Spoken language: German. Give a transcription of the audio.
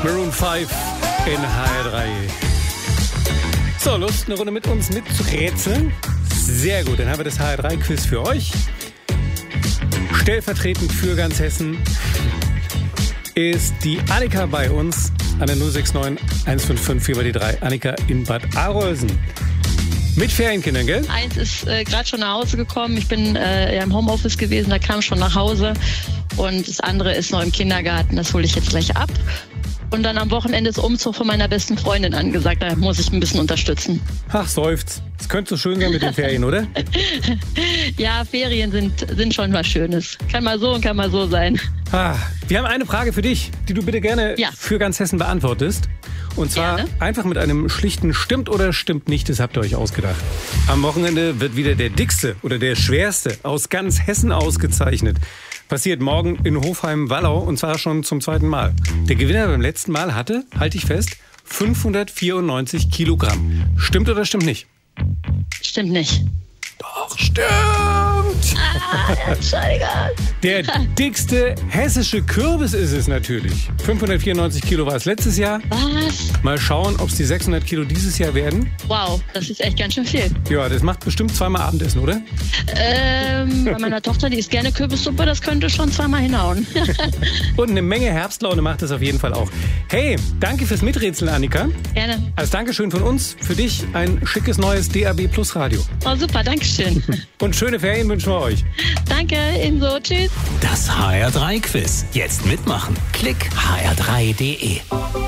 Maroon 5 in HR3. So, Lust, eine Runde mit uns mitzurätseln? Sehr gut, dann haben wir das HR3-Quiz für euch. Stellvertretend für ganz Hessen ist die Annika bei uns an der 069 155 4x3. Annika in Bad Arolsen. Mit Ferienkindern, gell? Eins ist gerade schon nach Hause gekommen. Ich bin im Homeoffice gewesen, da kam schon nach Hause. Und das andere ist noch im Kindergarten. Das hole ich jetzt gleich ab. Und dann am Wochenende ist Umzug von meiner besten Freundin angesagt. Da muss ich ein bisschen unterstützen. Ach, seufzt. Es könnte so schön sein mit den Ferien, oder? Ja, Ferien sind schon was Schönes. Kann mal so und kann mal so sein. Wir haben eine Frage für dich, die du bitte gerne für ganz Hessen beantwortest. Und zwar einfach mit einem schlichten Stimmt oder stimmt nicht, das habt ihr euch ausgedacht. Am Wochenende wird wieder der dickste oder der schwerste aus ganz Hessen ausgezeichnet. Passiert morgen in Hofheim-Wallau und zwar schon zum 2. Mal. Der Gewinner beim letzten Mal hatte, halte ich fest, 594 Kilogramm. Stimmt oder stimmt nicht? Stimmt nicht. Doch, stimmt! Entschuldigung. Der dickste hessische Kürbis ist es natürlich. 594 Kilo war es letztes Jahr. Was? Mal schauen, ob es die 600 Kilo dieses Jahr werden. Wow, das ist echt ganz schön viel. Ja, das macht bestimmt 2-mal Abendessen, oder? Bei meiner Tochter, die isst gerne Kürbissuppe, das könnte schon 2-mal hinhauen. Und eine Menge Herbstlaune macht es auf jeden Fall auch. Hey, danke fürs Miträtseln, Annika. Gerne. Als Dankeschön von uns, für dich ein schickes neues DAB Plus Radio. Oh, super, Dankeschön. Und schöne Ferien wünschen wir euch. Danke, ebenso. Tschüss. Das HR3-Quiz. Jetzt mitmachen. Klick hr3.de.